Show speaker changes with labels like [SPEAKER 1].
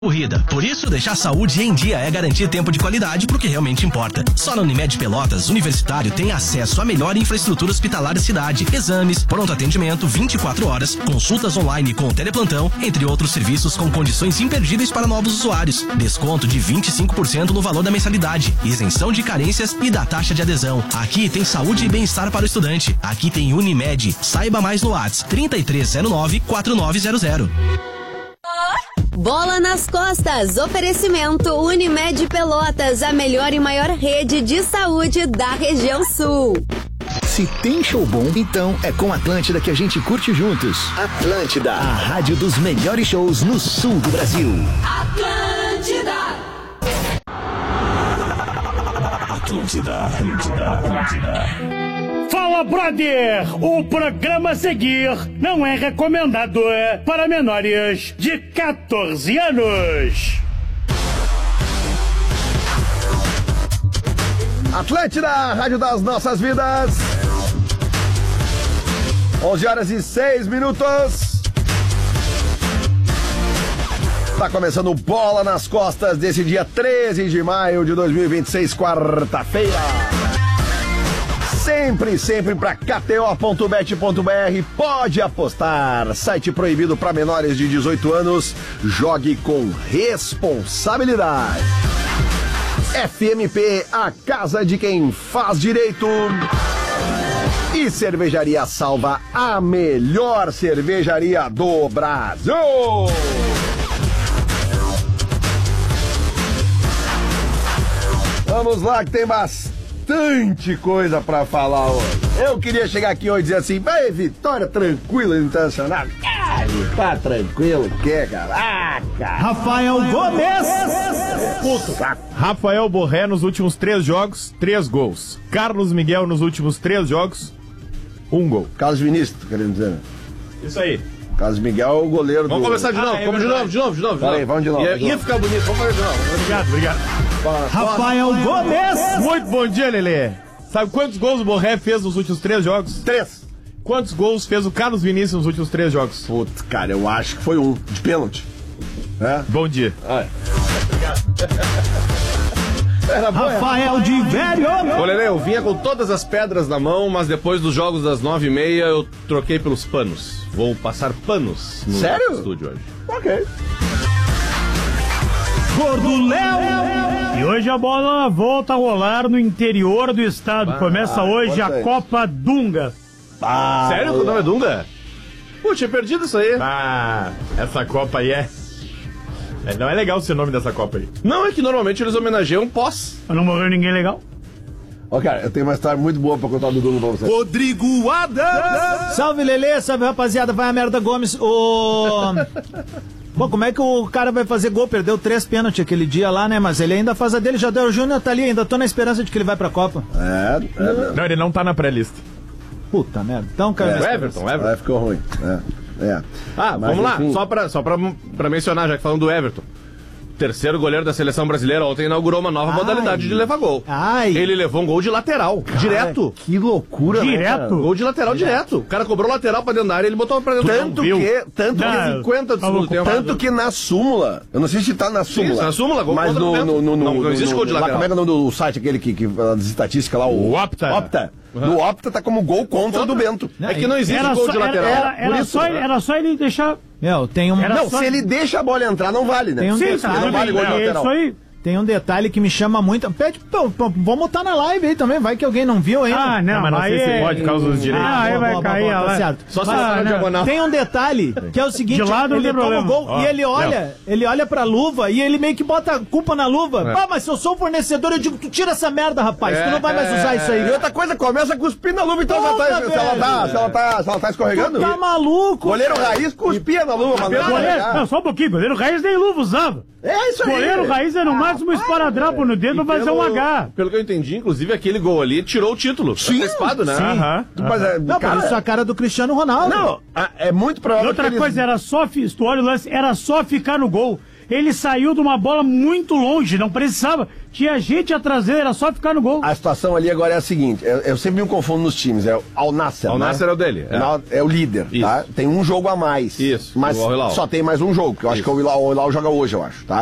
[SPEAKER 1] Corrida. Por isso, deixar a saúde em dia é garantir tempo de qualidade pro que realmente importa. Só na Unimed Pelotas, o universitário tem acesso à melhor infraestrutura hospitalar da cidade. Exames, pronto atendimento 24 horas, consultas online com teleplantão, entre outros serviços com condições imperdíveis para novos usuários. Desconto de 25% no valor da mensalidade, isenção de carências e da taxa de adesão. Aqui tem saúde e bem-estar para o estudante. Aqui tem Unimed. Saiba mais no WhatsApp 3309-4900.
[SPEAKER 2] Bola nas costas, oferecimento Unimed Pelotas, a melhor e maior rede de saúde da região sul.
[SPEAKER 3] Se tem show bom, então é com Atlântida que a gente curte juntos. Atlântida, a rádio dos melhores shows no sul do Brasil.
[SPEAKER 2] Atlântida!
[SPEAKER 4] Atlântida. Fala, brother! O programa a seguir não é recomendado para menores de 14 anos.
[SPEAKER 5] Atlântida, rádio das nossas vidas. 11h06. Tá começando Bola nas Costas desse dia 13 de maio de 2026, quarta-feira. Sempre pra kto.bet.br. Pode apostar. Site proibido para menores de 18 anos. Jogue com responsabilidade. FMP, a casa de quem faz direito. E Cervejaria Salva, a melhor cervejaria do Brasil. Vamos lá que tem bastante coisa pra falar hoje. Eu queria chegar aqui hoje e dizer assim, vai, vitória tranquila no Internacional. Tá tranquilo, o que, caraca?
[SPEAKER 4] Rafael Gomes!
[SPEAKER 5] Puto, tá.
[SPEAKER 6] Rafael Borré nos últimos 3 jogos, 3 gols. Carlos Miguel nos últimos 3 jogos, 1 gol.
[SPEAKER 5] Carlos Vinícius, querendo dizer.
[SPEAKER 6] Isso aí.
[SPEAKER 5] Carlos Miguel é o goleiro
[SPEAKER 6] Vamos começar de novo, de novo.
[SPEAKER 5] Peraí, vamos de novo.
[SPEAKER 6] Ia ficar bonito, vamos fazer de novo. Obrigado.
[SPEAKER 4] Rafael Gomes!
[SPEAKER 6] Muito bom dia, Lelê. Sabe quantos gols o Borré fez nos últimos 3 jogos?
[SPEAKER 5] 3.
[SPEAKER 6] Quantos gols fez o Carlos Vinícius nos últimos 3 jogos?
[SPEAKER 5] Putz, cara, eu acho que foi 1, de pênalti. É?
[SPEAKER 6] Bom dia.
[SPEAKER 4] Rafael de Velho!
[SPEAKER 6] Ô, Lelê, eu vinha com todas as pedras na mão, mas depois dos jogos das 9h30 eu troquei pelos panos. Vou passar panos no
[SPEAKER 5] Sério?
[SPEAKER 6] estúdio hoje.
[SPEAKER 5] Ok.
[SPEAKER 4] Gordo Léo! E hoje a bola volta a rolar no interior do estado. Começa hoje a
[SPEAKER 5] importante.
[SPEAKER 4] Copa Dunga.
[SPEAKER 6] Sério? O nome é Dunga? Pô, tinha perdido isso aí. Essa Copa aí não é legal ser o nome dessa Copa aí. Não, é que normalmente eles homenageiam pós.
[SPEAKER 4] Pra não morrer ninguém legal.
[SPEAKER 5] Ó, cara, eu tenho uma história muito boa pra contar do Dunga pra você.
[SPEAKER 6] Rodrigo Adams!
[SPEAKER 7] Salve, Lelê, salve, rapaziada, vai a merda, Gomes. Pô, como é que o cara vai fazer gol? Perdeu 3 pênaltis aquele dia lá, né? Mas ele ainda faz a dele, já deu o Júnior, tá ali, ainda tô na esperança de que ele vai pra Copa.
[SPEAKER 6] Não, ele não tá na pré-lista.
[SPEAKER 7] Puta merda. Então, cara...
[SPEAKER 6] O Everton.
[SPEAKER 5] Aí ficou ruim. Mas,
[SPEAKER 6] vamos lá,
[SPEAKER 5] enfim.
[SPEAKER 6] só pra mencionar, já que falando do Everton. Terceiro goleiro da seleção brasileira ontem inaugurou uma nova modalidade de levar gol. Ele levou um gol de lateral, direto.
[SPEAKER 5] Que loucura,
[SPEAKER 4] Direto?
[SPEAKER 6] Gol de lateral direto. O cara cobrou lateral pra dentro da área e ele botou pra dentro
[SPEAKER 5] Tanto que
[SPEAKER 6] 50 do segundo tempo.
[SPEAKER 5] Tanto que na súmula, eu não sei se tá na súmula.
[SPEAKER 6] Sim, na súmula, gol
[SPEAKER 5] mas
[SPEAKER 6] contra o vento. Não existe gol de lateral.
[SPEAKER 5] Como é que é o nome do site aquele que das estatísticas lá? O
[SPEAKER 6] Opta.
[SPEAKER 5] No Opta tá como gol contra do Bento.
[SPEAKER 6] É que não existe gol de lateral.
[SPEAKER 4] Era só ele deixar...
[SPEAKER 7] Meu, tem um...
[SPEAKER 5] Não, se ele deixa a bola entrar, não vale, né?
[SPEAKER 7] Tem um detalhe,
[SPEAKER 5] não vale gol de lateral.
[SPEAKER 4] Isso aí.
[SPEAKER 7] Tem um detalhe que me chama muito. Pede, vamos botar na live aí também, vai que alguém não viu ainda.
[SPEAKER 4] Mas não sei se pode, causa dos direitos.
[SPEAKER 7] Aí vai cair a
[SPEAKER 4] lá.
[SPEAKER 7] certo.
[SPEAKER 6] Só se na diagonal.
[SPEAKER 7] Tem um detalhe, que é o seguinte,
[SPEAKER 4] De lado
[SPEAKER 7] ele
[SPEAKER 4] não tem
[SPEAKER 7] toma o
[SPEAKER 4] problema.
[SPEAKER 7] gol e ele olha pra luva e ele meio que bota a culpa na luva. Mas se eu sou o fornecedor, eu digo, tu tira essa merda, rapaz, tu não vai mais usar isso aí.
[SPEAKER 5] E outra coisa, começa a cuspir na luva, então
[SPEAKER 7] Puta,
[SPEAKER 5] se ela tá escorregando.
[SPEAKER 7] Tu tá maluco?
[SPEAKER 5] Goleiro raiz cuspia na luva,
[SPEAKER 4] Não, só um pouquinho, goleiro Raiz nem luva usava.
[SPEAKER 5] É isso aí.
[SPEAKER 4] Goleiro Raiz é no máximo esparadrapo no dedo, vai fazer um H.
[SPEAKER 6] Pelo que eu entendi, inclusive, aquele gol ali tirou o título.
[SPEAKER 5] Sim.
[SPEAKER 6] Antecipado, né?
[SPEAKER 5] Mas,
[SPEAKER 7] Não, por isso a cara do Cristiano Ronaldo.
[SPEAKER 5] Não, é muito provável.
[SPEAKER 4] E outra coisa, era só ficar no gol. Ele saiu de uma bola muito longe, não precisava. Tinha gente atrás dele, era só ficar no gol.
[SPEAKER 5] A situação ali agora é a seguinte, eu sempre me confundo nos times, é o Al Nassr,
[SPEAKER 6] Al Nassr é o dele.
[SPEAKER 5] É o líder,
[SPEAKER 6] Isso.
[SPEAKER 5] tá? Tem um jogo a mais.
[SPEAKER 6] Isso,
[SPEAKER 5] Mas
[SPEAKER 6] o Al Hilal.
[SPEAKER 5] só tem mais um jogo, que eu acho que o Hilal joga hoje, eu acho, tá?